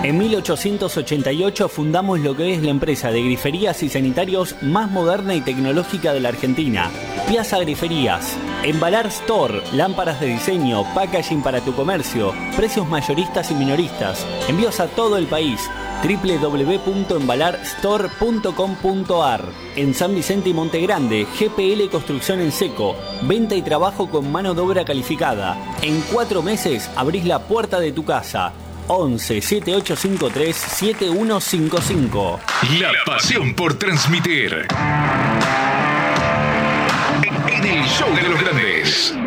En 1888 fundamos lo que es la empresa de griferías y sanitarios más moderna y tecnológica de la Argentina, Piazza Griferías. Embalar Store, lámparas de diseño, packaging para tu comercio, precios mayoristas y minoristas, envíos a todo el país. www.embalarstore.com.ar. En San Vicente y Monte Grande, GPL Construcción en Seco, venta y trabajo con mano de obra calificada. En 4 meses abrís la puerta de tu casa. 11 7853 7155. La pasión por transmitir. En el show de los grandes.